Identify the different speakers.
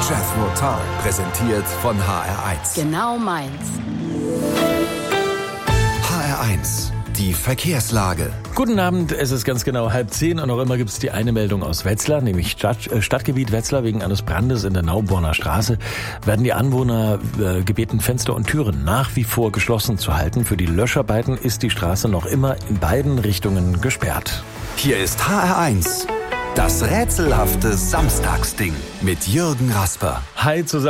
Speaker 1: Jethro Tull, präsentiert von HR1.
Speaker 2: Genau meins.
Speaker 1: HR1, die Verkehrslage.
Speaker 3: Guten Abend, es ist ganz genau 9:30 und noch immer gibt es die eine Meldung aus Wetzlar, nämlich Stadtgebiet Wetzlar. Wegen eines Brandes in der Nauborner Straße werden die Anwohner gebeten, Fenster und Türen nach wie vor geschlossen zu halten. Für die Löscharbeiten ist die Straße noch immer in beiden Richtungen gesperrt.
Speaker 1: Hier ist HR1, das rätselhafte Samstagsding mit Jürgen Rasper.
Speaker 3: Hi zusammen.